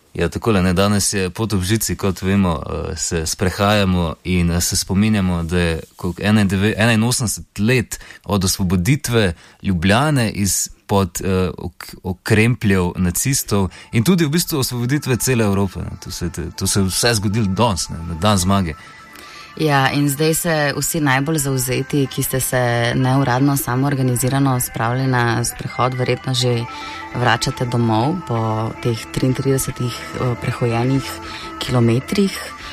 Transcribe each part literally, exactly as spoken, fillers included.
Ja, takole, ne, danes je pot ob žici, kot vemo, se sprehajamo in se spominjamo, da je enainosemdeset let od osvoboditve Ljubljane iz pod uh, ok, okrempljev nacistov in tudi v bistvu osvoboditve cele Evrope. Ne. To se, to se vse zgodilo danes, ne, na dan zmage. Ja, in zdaj se vsi najbolj zauzeti, ki ste se neuradno, samoorganizirano spravili na sprehod, verjetno že vračate domov po teh triintridesetih prehojenih kilometrih.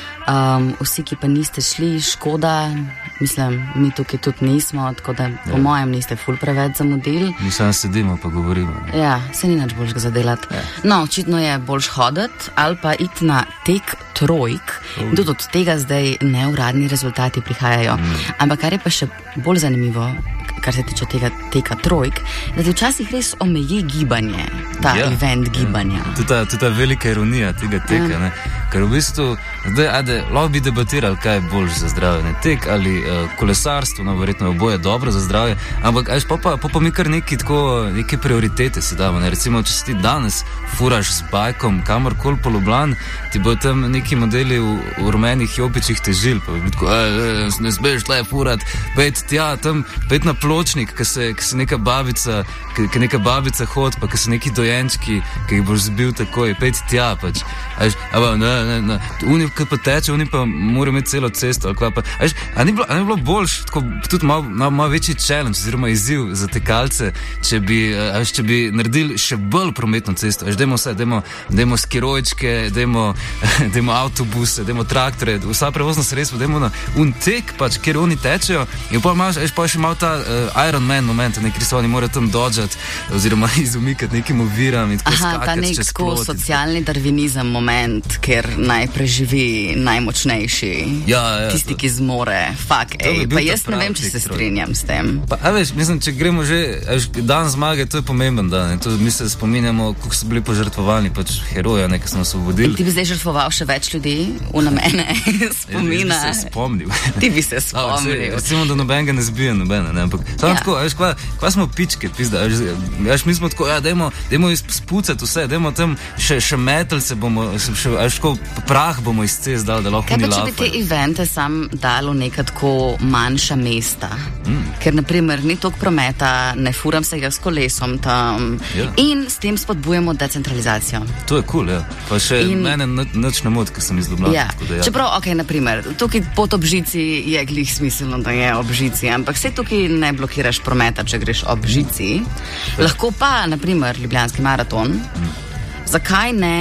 Um, vsi, ki pa niste šli, škoda, mislim, mi tukaj tudi nismo, tako da po ja. mojem niste ful preveč zamudili. Mi samo sedimo pa govorimo. Ne? Ja, se ni nič boljšega za delati. Ja. No, očitno je boljš hoditi ali pa iti na tek trojk. Oh. Tudi od tega zdaj neuradni rezultati prihajajo. Mm. Ampak kar je pa še bolj zanimivo, kar se tiče tega teka trojk, da ti včasih res omeji gibanje, ta ja. event gibanja. Ja. Tudi ta, ta velika ironija tega teka, ja. ne? Ker v bistvu, zdaj, ajde, lahko bi debatirali, kaj je bolj za zdravje, ne? Tek ali uh, kolesarstvo, no, verjetno oboje dobro za zdravje, ampak ajš, pa, pa, pa, pa mi kar neki tako, neke prioritete si damo, ne? Recimo, če si ti danes furaš s bajkom kamorkoli po Ljubljani, ti bojo tam neki modeli v, v rumenih jopičih težil, pa bi tako, ne smeš tle furat, pejt tja, tam, pejt na pločnik, ki se, se neka babica, ki neka babica hod, pa ki se neki dojenčki, ki jih boš zbil takoj, pejt tja, pač, ajš, aba, ne, ne, ne, oni, ki pa teče, oni pa morajo imeti celo cesto, ali kva pa, ajš, a ni bilo, a ni bilo boljš, tako, tudi malo, malo, malo večji challenge, oziroma izziv za tekalce, če bi, ajš, če bi naredili še bolj prometno cesto, ajš, dajmo vse, dajmo, dajmo skirojčke, dajmo, dajmo avtobuse, dajmo traktore, vsa prevozna sredstva, dajmo na un tek, pač, kjer oni tečejo, in pa imaš, ajš, pa še malo ta uh, Iron Man moment, nekaj so oni morajo tam dodžati, oziroma izumikati nekim oviram in tako Aha, skakati čez plot. Aha, ta nek socialni darvinizem moment, ker naj preživi najmočnejši, ja, ja, tisti, to, ki zmore, fuck, ej, pa jaz ne vem, če se troj. strinjam s tem. Pa, a veš, mislim, če gremo že, veš, dan zmage, to je pomemben dan, to, mi se spominjamo, kako so bili požrtvovalni, pač heroja, nekaj smo osvobodili. In ti bi zdaj žrtvoval še več ljudi v namene spomina. Ja, ti bi se spomnil. Ti bi se spomnil. A, recimo, da nobenega ne zbije nobene, ne, ampak samo ja. tako, veš, kva, kva smo pičke, pizda, veš, veš, mi smo tako, ja, dajmo, dajmo spucati vse, dajmo tam še, še metelce bomo, še, veš, tako prah bomo iz cest dali, da lahko Kaj ni pa, lafajo. če bi te evente sam dalo neka tako manjša mesta? Mm. Ker, na primer, ni toliko prometa, ne furam se ga s kolesom tam ja. in s tem spodbujamo decentralizacijo. To je kul, cool, ja. Pa še in... mene nič ne moti, ker sem iz Ljubljane. Ja. Ja. Čeprav, ok, na primer, tukaj pot ob žici je glih smiselno, da je ob žici, ampak se tukaj ne blokiraš prometa, če greš ob žici. Mm. Lahko pa, na primer, Ljubljanski maraton. Mm. Zakaj ne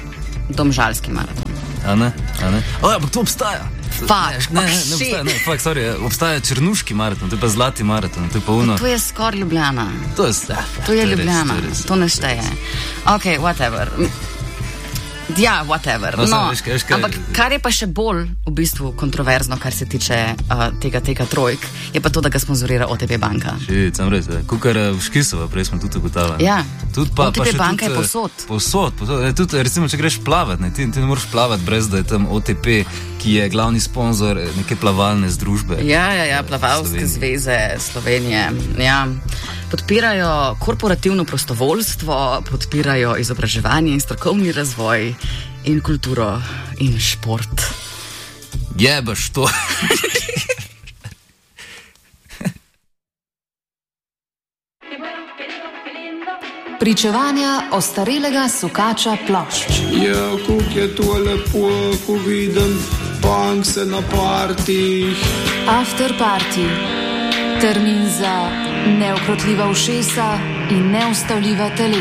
Domžalski maraton? A ne? A ne? O, ja, ampak to obstaja. Fuck, ne, ne, ne obstaja, ne, fuck, sorry, obstaja Črnuški maraton, to je pa Zlati maraton, to je pa uno. To je skoraj Ljubljana. To je, ja, to je Ljubljana, to, je res, to ne šteje. Ok, whatever. Ja, whatever. No, no, veš, veš, kaj... Ampak kar je pa še bolj v bistvu kontroverzno, kar se tiče uh, tega tega trojk, je pa to, da ga sponzorira O T P banka. Šit, sam res, kukar v Škisova, prej smo tudi ugotavljali. Ja, tud pa, O T P pa banka tudi, je posod. Posod, posod. Ne, tudi, recimo, če greš plavat, ne, ti, ti ne moreš plavat brez, da je tam O T P, ki je glavni sponzor neke plavalne združbe. Ja, ja, ja, plavalske zveze Slovenije, ja. Podpirajo korporativno prostovoljstvo, podpirajo izobraževanje in strokovni razvoj in kulturo in šport. Jebaš to. Pričevanja ostarelega sukača plošč. Ja, kuk je to lepo, ko vidim punkse na partih. After party. Termin za neukrotljiva ušesa in neustavljiva telesa.